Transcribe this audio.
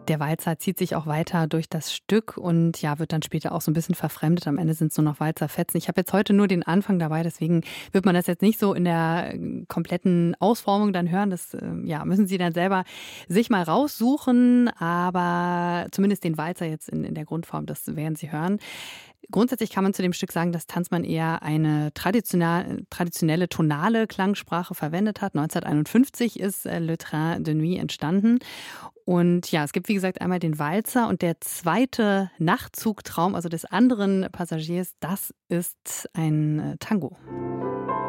Der Walzer zieht sich auch weiter durch das Stück und ja, wird dann später auch so ein bisschen verfremdet. Am Ende sind es nur noch Walzerfetzen. Ich habe jetzt heute nur den Anfang dabei, deswegen wird man das jetzt nicht so in der kompletten Ausformung dann hören. Das ja, müssen Sie dann selber sich mal raussuchen, aber zumindest den Walzer jetzt in der Grundform, das werden Sie hören. Grundsätzlich kann man zu dem Stück sagen, dass Tanzmann eher eine traditionelle tonale Klangsprache verwendet hat. 1951 ist Le Train de Nuit entstanden. Und ja, es gibt wie gesagt einmal den Walzer und der zweite Nachtzugtraum, also des anderen Passagiers, das ist ein Tango.